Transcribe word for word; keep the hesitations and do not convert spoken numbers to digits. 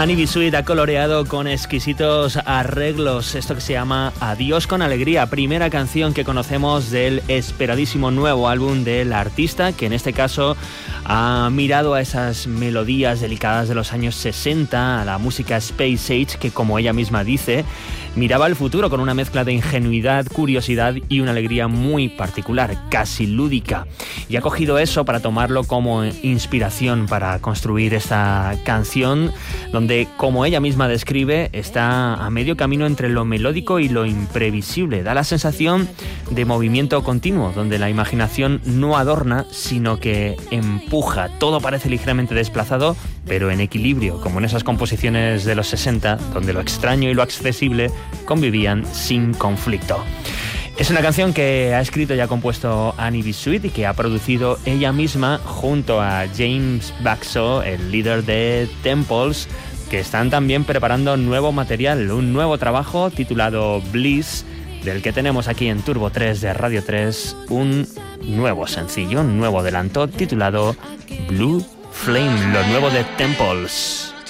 Annie B. Sweet ha coloreado con exquisitos arreglos esto que se llama Adiós con Alegría, primera canción que conocemos del esperadísimo nuevo álbum del artista, que en este caso ha mirado a esas melodías delicadas de los años sesenta, a la música Space Age, que como ella misma dice, miraba al futuro con una mezcla de ingenuidad, curiosidad y una alegría muy particular, casi lúdica. Y ha cogido eso para tomarlo como inspiración para construir esta canción, donde, como ella misma describe, está a medio camino entre lo melódico y lo imprevisible. Da la sensación de movimiento continuo, donde la imaginación no adorna, sino que empuja. Todo parece ligeramente desplazado, pero en equilibrio, como en esas composiciones de los sesenta, donde lo extraño y lo accesible convivían sin conflicto. Es una canción que ha escrito y ha compuesto Annie B. Sweet y que ha producido ella misma junto a James Baxo, el líder de Temples, que están también preparando nuevo material, un nuevo trabajo titulado Bliss, del que tenemos aquí en Turbo tres de Radio tres un nuevo sencillo, un nuevo adelanto titulado Blue Flame, lo nuevo de Temples.